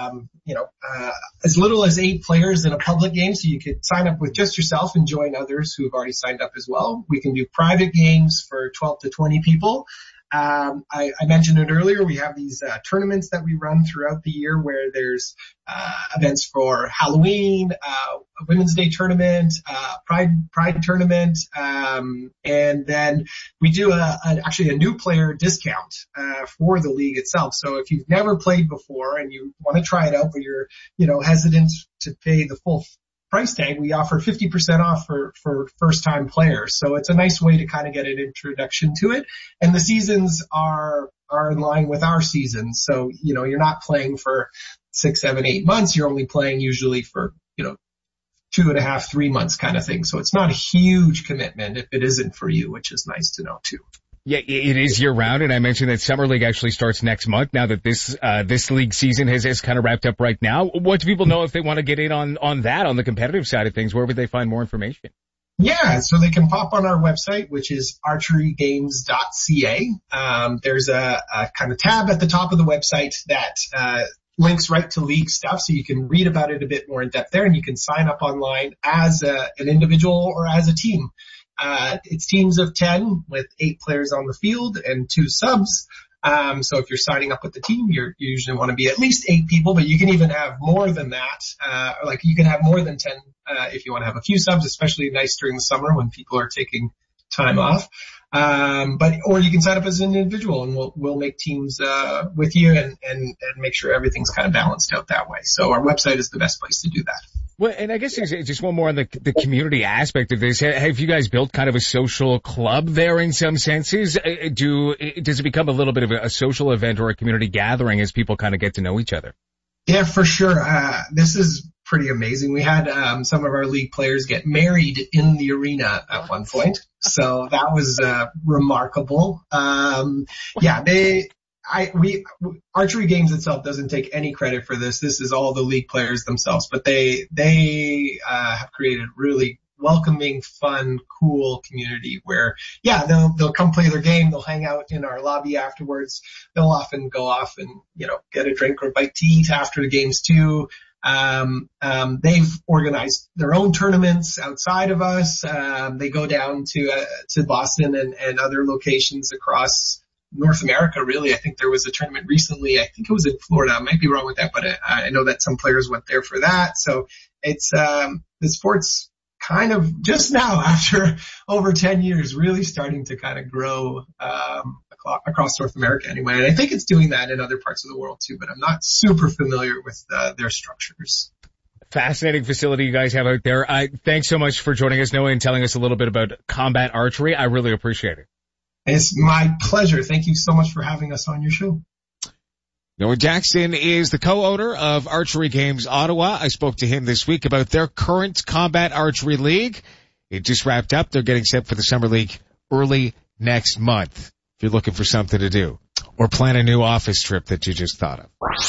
Speaker 9: as little as 8 players in a public game, so you could sign up with just yourself and join others who have already signed up as well. We can do private games for 12 to 20 people. I mentioned it earlier. We have these tournaments that we run throughout the year where there's events for Halloween, a Women's Day tournament, Pride tournament, and then we do actually a new player discount for the league itself. So if you've never played before and you want to try it out, but you're hesitant to pay the full price tag, we offer 50% off for first time players. So it's a nice way to kind of get an introduction to it. And the seasons are in line with our seasons. So, you're not playing for 6, 7, 8 months. You're only playing usually for, 2.5, 3 months kind of thing. So it's not a huge commitment if it isn't for you, which is nice to know too. Yeah, it is year round, and I mentioned that Summer League actually starts next month now that this league season has kind of wrapped up right now. What do people know if they want to get in on that, on the competitive side of things? Where would they find more information? Yeah, so they can pop on our website, which is archerygames.ca. There's a kind of tab at the top of the website that links right to league stuff, so you can read about it a bit more in depth there, and you can sign up online as an individual or as a team. It's teams of 10 with 8 players on the field and 2 subs. So if you're signing up with the team, you usually want to be at least 8 people, but you can even have more than that. You can have more than 10, if you want to have a few subs, especially nice during the summer when people are taking time off. Or you can sign up as an individual and we'll make teams, with you and make sure everything's kind of balanced out that way. So our website is the best place to do that. Well, and I guess just one more on the community aspect of this. Have you guys built kind of a social club there in some senses? Does it become a little bit of a social event or a community gathering as people kind of get to know each other? Yeah, for sure. This is pretty amazing. We had some of our league players get married in the arena at one point. So that was remarkable. Archery Games itself doesn't take any credit for this. This is all the league players themselves, but they have created really welcoming, fun, cool community where, they'll come play their game. They'll hang out in our lobby afterwards. They'll often go off and, get a drink or a bite to eat after the games too. They've organized their own tournaments outside of us. They go down to Boston and other locations across North America, really. I think there was a tournament recently. I think it was in Florida. I might be wrong with that, but I know that some players went there for that. So it's, the sport's kind of just now, after over 10 years, really starting to kind of grow across North America anyway. And I think it's doing that in other parts of the world too, but I'm not super familiar with their structures.
Speaker 1: Fascinating facility you guys have out there. Thanks so much for joining us, Noah, and telling us a little bit about combat archery. I really appreciate it.
Speaker 9: It's my pleasure. Thank you so much for having us on your show.
Speaker 1: Noah Jackson is the co-owner of Archery Games Ottawa. I spoke to him this week about their current combat archery league. It just wrapped up. They're getting set for the summer league early next month. If you're looking for something to do or plan a new office trip that you just thought of.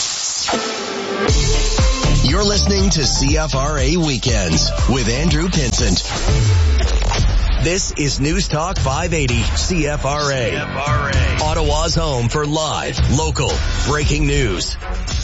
Speaker 3: You're listening to CFRA Weekends with Andrew Pinsent. This is News Talk 580 CFRA. Ottawa's home for live, local, breaking news.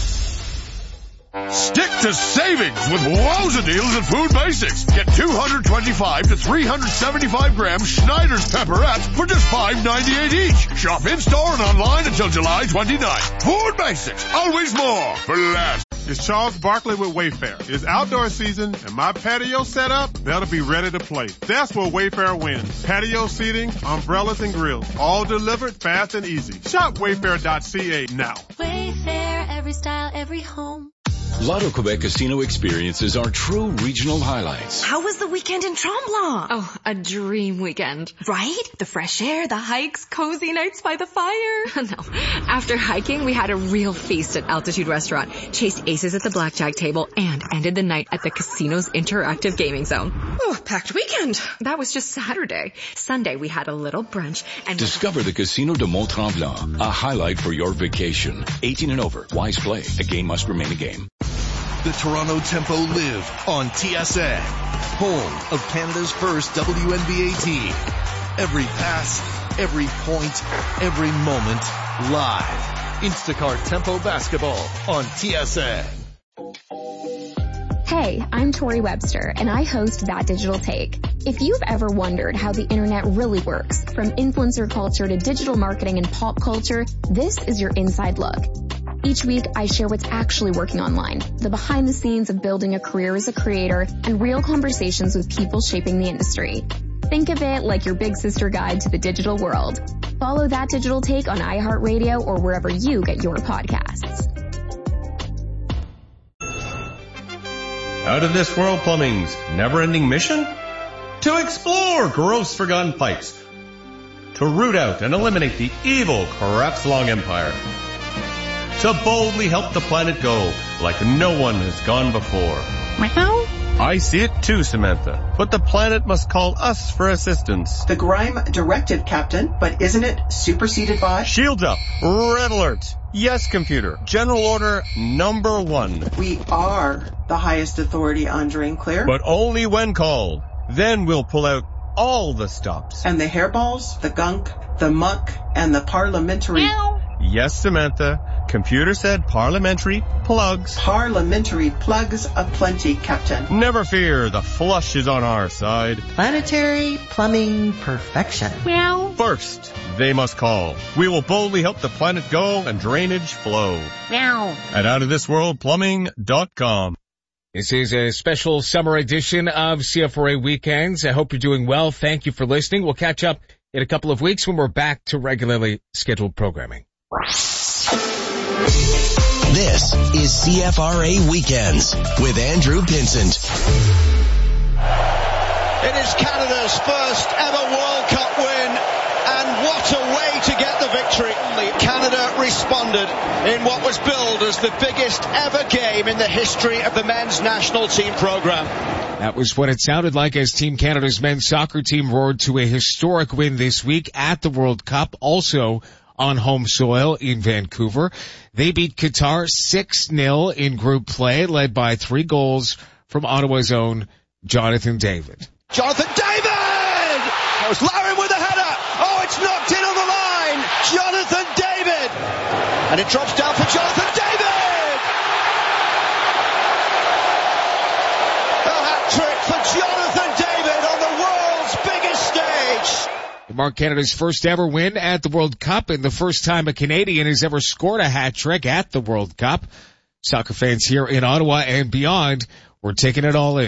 Speaker 10: Stick to savings with wowza deals at Food Basics. Get 225 to 375 gram Schneider's pepperettes for just $5.98 each. Shop in-store and online until July 29th. Food Basics, always more for less.
Speaker 5: It's Charles Barkley with Wayfair. It's outdoor season and my patio set up, that'll be ready to play. That's where Wayfair wins. Patio seating, umbrellas and grills, all delivered fast and easy. Shop wayfair.ca now.
Speaker 6: Wayfair, every style, every home.
Speaker 33: Lotto Quebec Casino experiences are true regional highlights.
Speaker 31: How was the weekend in Tremblant? Oh, a dream weekend. Right? The fresh air, the hikes, cozy nights by the fire. No. After hiking, we had a real feast at Altitude Restaurant, chased aces at the blackjack table, and ended the night at the casino's interactive gaming zone. Oh, packed weekend. That was just Saturday. Sunday, we had a little brunch and...
Speaker 33: Discover the Casino de Mont-Tremblant, a highlight for your vacation. 18 and over. Wise play. A game must remain a game.
Speaker 11: The Toronto Tempo live on TSN, home of Canada's first WNBA team. Every pass, every point, every moment, live. Instacart Tempo Basketball on TSN.
Speaker 12: Hey, I'm Tori Webster, and I host That Digital Take. If you've ever wondered how the internet really works, from influencer culture to digital marketing and pop culture, this is your inside look. Each week, I share what's actually working online, the behind the scenes of building a career as a creator, and real conversations with people shaping the industry. Think of it like your big sister guide to the digital world. Follow That Digital Take on iHeartRadio or wherever you get your podcasts.
Speaker 13: Out of This World Plumbing's never-ending mission? To explore gross forgotten pipes. To root out and eliminate the evil Crafts-Long Empire. To boldly help the planet go like no one has gone before.
Speaker 31: Meow.
Speaker 13: I see it too, Samantha. But the planet must call us for assistance.
Speaker 14: The Grime directive, Captain, but isn't it superseded by?
Speaker 13: Shields up. Red alert. Yes, computer. General order number 1.
Speaker 14: We are the highest authority on drain clear.
Speaker 13: But only when called. Then we'll pull out all the stops.
Speaker 14: And the hairballs, the gunk, the muck, and the parliamentary...
Speaker 31: Meow.
Speaker 13: Yes, Samantha. Computer said parliamentary plugs.
Speaker 14: Parliamentary plugs aplenty, Captain.
Speaker 13: Never fear, the flush is on our side.
Speaker 14: Planetary plumbing perfection.
Speaker 31: Meow.
Speaker 13: First, they must call. We will boldly help the planet go and drainage flow.
Speaker 31: Meow.
Speaker 13: At outofthisworldplumbing.com.
Speaker 1: This is a special summer edition of CFRA Weekends. I hope you're doing well. Thank you for listening. We'll catch up in a couple of weeks when we're back to regularly scheduled programming.
Speaker 3: This is CFRA Weekends with Andrew Pinsent.
Speaker 15: It is Canada's first ever World Cup win, and what a way to get the victory. Canada responded in what was billed as the biggest ever game in the history of the men's national team program.
Speaker 1: That was what it sounded like as Team Canada's men's soccer team roared to a historic win this week at the World Cup, also on home soil in Vancouver. They beat Qatar 6-0 in group play, led by 3 goals from Ottawa's own Jonathan David.
Speaker 15: Jonathan David! That was Larin with a header. Oh, it's knocked in on the line. Jonathan David! And it drops down for Jonathan David! A hat-trick for Jonathan David on the world's biggest stage.
Speaker 1: It marked Canada's first ever win at the World Cup and the first time a Canadian has ever scored a hat-trick at the World Cup. Soccer fans here in Ottawa and beyond were taking it all in.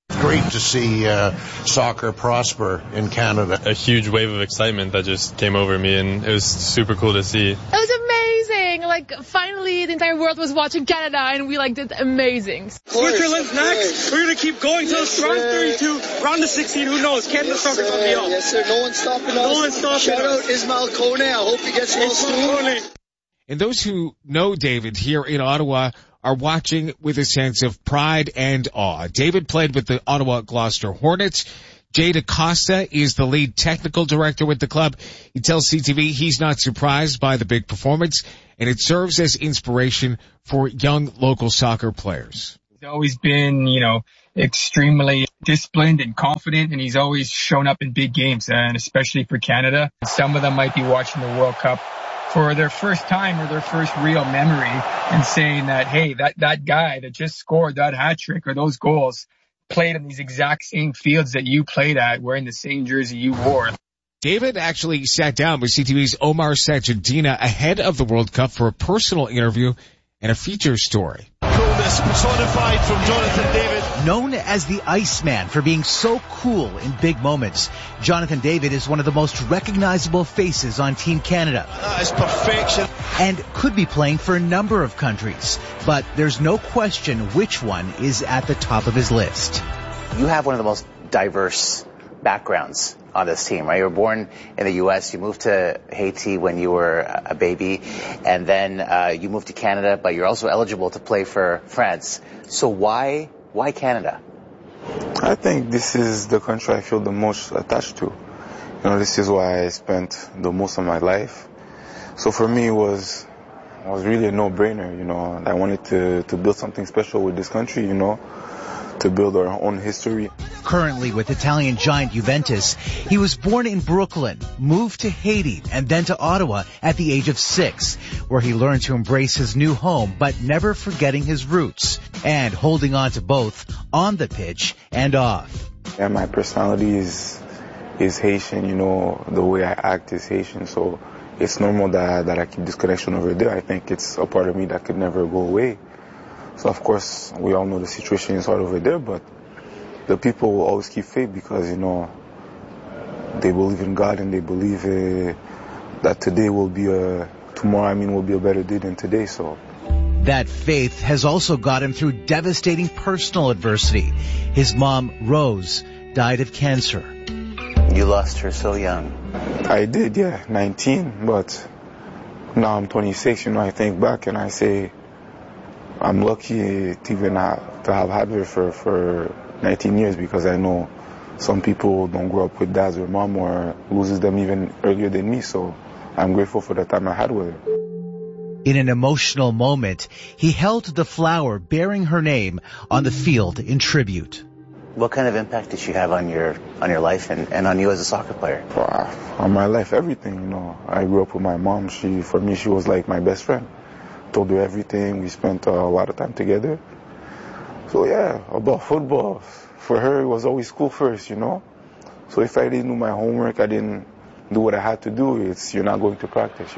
Speaker 16: Great to see soccer prosper in Canada.
Speaker 17: A huge wave of excitement that just came over me, and it was super cool to see.
Speaker 18: It was amazing. Like, finally, the entire world was watching Canada, and we did amazing.
Speaker 8: Switzerland's next. We're going to keep going till it's round 32, round of 16. Who knows? Canada soccer's on the up.
Speaker 19: Yes, sir. No one's stopping us.
Speaker 8: No one's stopping us.
Speaker 19: Shout out Ismail Kone. I hope he gets well soon.
Speaker 1: And those who know David here in Ottawa are watching with a sense of pride and awe. David played with the Ottawa Gloucester Hornets. Jay DaCosta is the lead technical director with the club. He tells CTV he's not surprised by the big performance, and it serves as inspiration for young local soccer players.
Speaker 20: He's always been, extremely disciplined and confident, and he's always shown up in big games, and especially for Canada. Some of them might be watching the World Cup for their first time or their first real memory and saying that, hey, that guy that just scored that hat trick or those goals played in these exact same fields that you played at, wearing the same jersey you wore.
Speaker 1: David actually sat down with CTV's Omar Sachedina ahead of the World Cup for a personal interview and a feature story.
Speaker 15: Coolness personified from Jonathan David.
Speaker 21: Known as the Iceman for being so cool in big moments, Jonathan David is one of the most recognizable faces on Team Canada.
Speaker 15: That is perfection.
Speaker 21: And could be playing for a number of countries, but there's no question which one is at the top of his list.
Speaker 22: You have one of the most diverse backgrounds on this team, right? You were born in the U.S., you moved to Haiti when you were a baby, and then you moved to Canada, but you're also eligible to play for France. So why Canada?
Speaker 23: I think this is the country I feel the most attached to. This is where I spent the most of my life. So for me, it was really a no-brainer, I wanted to build something special with this country, to build our own history.
Speaker 21: Currently with Italian giant Juventus, he was born in Brooklyn, moved to Haiti, and then to Ottawa at the age of 6, where he learned to embrace his new home, but never forgetting his roots, and holding on to both on the pitch and off.
Speaker 23: Yeah, my personality is Haitian, the way I act is Haitian, so it's normal that I keep this connection over there. I think it's a part of me that could never go away. So, of course, we all know the situation is hard over there, but the people will always keep faith because, they believe in God and they believe that today will be will be a better day than today, so.
Speaker 21: That faith has also got him through devastating personal adversity. His mom, Rose, died of cancer.
Speaker 22: You lost her so young.
Speaker 23: I did, yeah, 19, but now I'm 26, I think back and I say, I'm lucky to have had her for 19 years because I know some people don't grow up with dads or mom or loses them even earlier than me, so I'm grateful for the time I had with her.
Speaker 21: In an emotional moment, he held the flower bearing her name on the field in tribute.
Speaker 22: What kind of impact did she have on your life and on you as a soccer player?
Speaker 23: On my life, everything, I grew up with my mom. For me, she was like my best friend. Told her everything. We spent a lot of time together. So yeah, about football, for her it was always school first, So if I didn't do my homework, I didn't do what I had to do, you're not going to practice,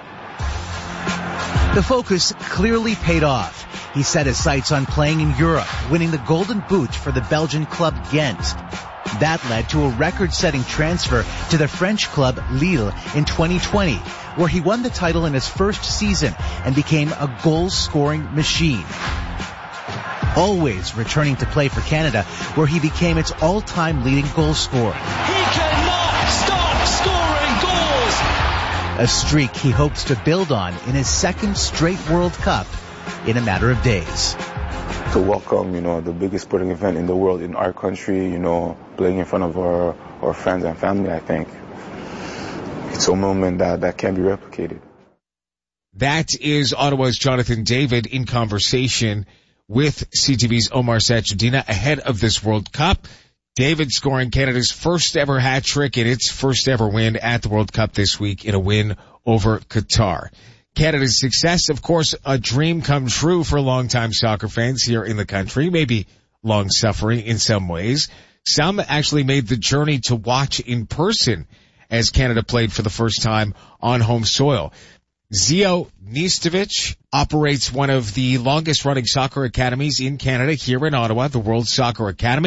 Speaker 21: The focus clearly paid off. He set his sights on playing in Europe, winning the Golden Boot for the Belgian club Ghent. That led to a record-setting transfer to the French club Lille in 2020, where he won the title in his first season and became a goal-scoring machine. Always returning to play for Canada, where he became its all-time leading goal scorer.
Speaker 15: He cannot stop scoring goals!
Speaker 21: A streak he hopes to build on in his second straight World Cup in a matter of days.
Speaker 23: To welcome, the biggest sporting event in the world in our country, playing in front of our friends and family, I think it's a moment that can't be replicated.
Speaker 1: That is Ottawa's Jonathan David in conversation with CTV's Omar Sachedina ahead of this World Cup. David scoring Canada's first ever hat trick in its first ever win at the World Cup this week in a win over Qatar. Canada's success, of course, a dream come true for longtime soccer fans here in the country, maybe long-suffering in some ways. Some actually made the journey to watch in person as Canada played for the first time on home soil. Zio Nistovic operates one of the longest-running soccer academies in Canada here in Ottawa, the World Soccer Academy.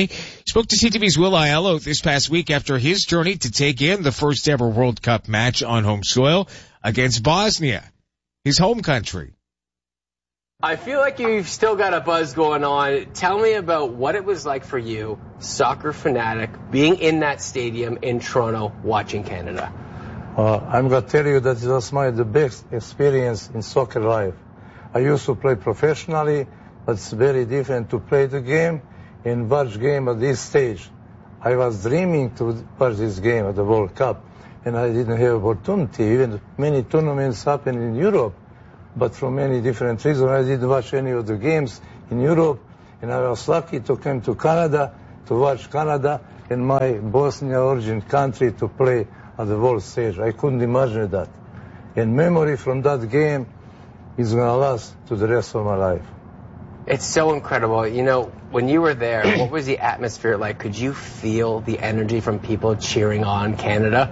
Speaker 1: spoke to CTV's Will Aiello this past week after his journey to take in the first ever World Cup match on home soil against Bosnia, his home country.
Speaker 2: I feel like you've still got a buzz going on. Tell me about what it was like for you, soccer fanatic, being in that stadium in Toronto watching Canada.
Speaker 4: I'm going to tell you that it was the best experience in soccer life. I used to play professionally, but it's very different to play the game and watch game at this stage. I was dreaming to watch this game at the World Cup, and I didn't have opportunity. Even many tournaments happen in Europe, but for many different reasons, I didn't watch any of the games in Europe, and I was lucky to come to Canada, to watch Canada and my Bosnia origin country to play at the world stage. I couldn't imagine that. And memory from that game is going to last to the rest of my life.
Speaker 2: It's so incredible. You know, when you were there, what was the atmosphere like? Could you feel the energy from people cheering on Canada?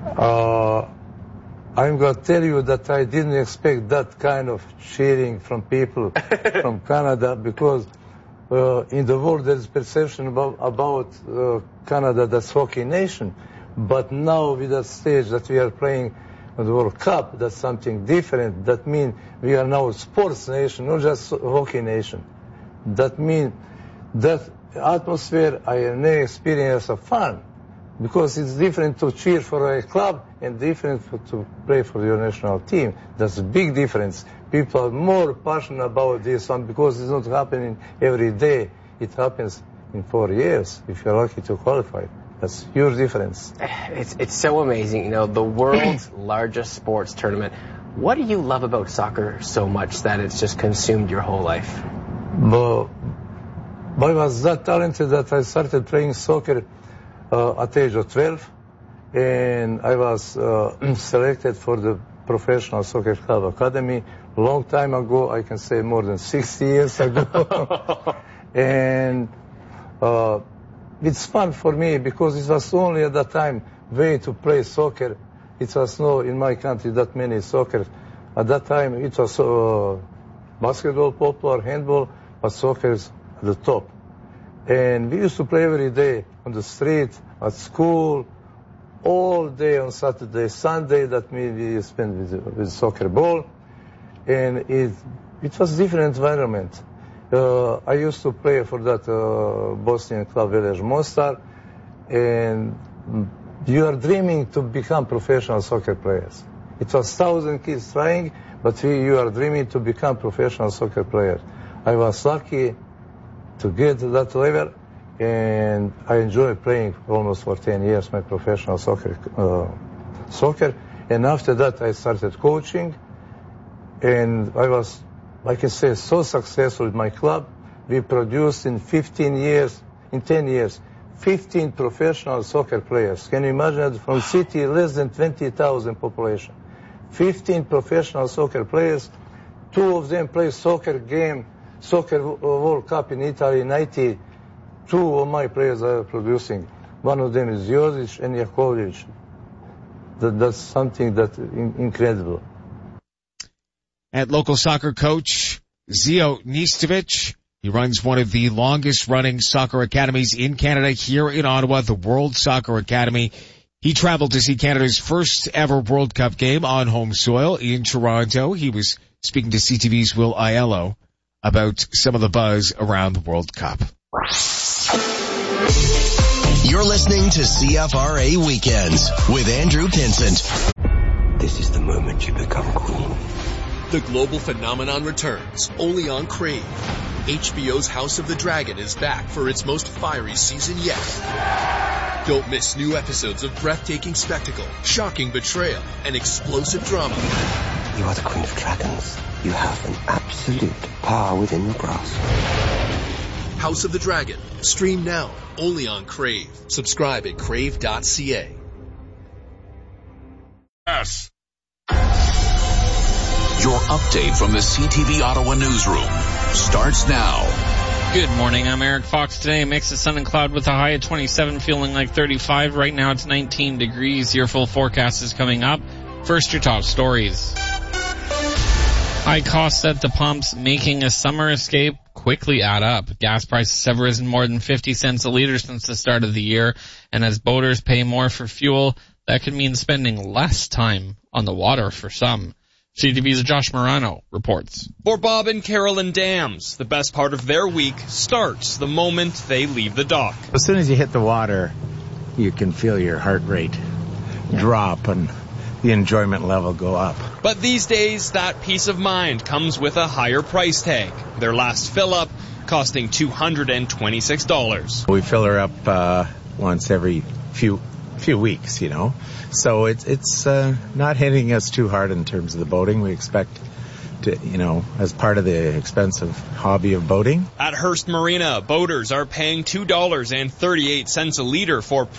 Speaker 4: I'm going to tell you that I didn't expect that kind of cheering from people from Canada, because in the world there is perception about Canada that's hockey nation. But now with that stage that we are playing the World Cup, that's something different. That means we are now a sports nation, not just hockey nation. That means that atmosphere I have never experienced of fun, because it's different to cheer for a club and different to play for your national team. That's a big difference. People are more passionate about this one because it's not happening every day. It happens in 4 years if you're lucky to qualify. That's a huge difference.
Speaker 2: It's so amazing. You know, the world's largest sports tournament. What do you love about soccer so much that it's just consumed your whole life?
Speaker 4: But I was that talented that I started playing soccer at the age of 12, and I was selected for the Professional Soccer Club Academy a long time ago. I can say more than 60 years ago. And it's fun for me because it was only at that time way to play soccer. It was no in my country that many soccer. At that time it was basketball popular, handball, but soccer is at the top. And we used to play every day on the street, at school, all day on Saturday, Sunday. That means we spent with soccer ball, and it was different environment. I used to play for that Bosnian club Velez Mostar, and you are dreaming to become professional soccer players. It was 1,000 kids trying, but you are dreaming to become professional soccer players. I was lucky to get to that level, and I enjoyed playing almost for 10 years, my professional soccer. And after that, I started coaching, and I was, I can say, so successful with my club. We produced in 10 years, 15 professional soccer players. Can you imagine that from city less than 20,000 population? 15 professional soccer players, 2 of them play soccer World Cup in Italy in 92 of my players are producing. One of them is Jozic and Jakovljevic. That's something that's incredible.
Speaker 1: At local soccer coach Zio Nistovic, he runs one of the longest running soccer academies in Canada here in Ottawa, the World Soccer Academy. He traveled to see Canada's first ever World Cup game on home soil in Toronto. He was speaking to CTV's Will Aiello about some of the buzz around the World Cup.
Speaker 3: You're listening to CFRA Weekends with Andrew Pinsent.
Speaker 7: This is the moment you become queen.
Speaker 11: The global phenomenon returns only on Crave. HBO's House of the Dragon is back for its most fiery season yet. Don't miss new episodes of breathtaking spectacle, shocking betrayal, and explosive drama.
Speaker 7: You are the Queen of Dragons. You have an absolute power within your grasp.
Speaker 11: House of the Dragon. Stream now, only on Crave. Subscribe at crave.ca.
Speaker 33: Yes. Your update from the CTV Ottawa newsroom starts now.
Speaker 9: Good morning, I'm Eric Fox. Today, a mix of sun and cloud with a high of 27, feeling like 35. Right now it's 19 degrees. Your full forecast is coming up. First, your top stories. High costs at the pumps, making a summer escape quickly add up. Gas prices have risen more than 50 cents a liter since the start of the year, and as boaters pay more for fuel, that could mean spending less time on the water for some. CTV's Josh Morano reports.
Speaker 5: For Bob and Carolyn Dams, the best part of their week starts the moment they leave the dock.
Speaker 6: As soon as you hit the water, you can feel your heart rate drop and the enjoyment level go up.
Speaker 5: But these days, that peace of mind comes with a higher price tag. Their last fill-up costing $226.
Speaker 6: We fill her up once every few weeks, So it's not hitting us too hard in terms of the boating. We expect to, as part of the expensive hobby of boating.
Speaker 5: At Hearst Marina, boaters are paying $2.38 a liter for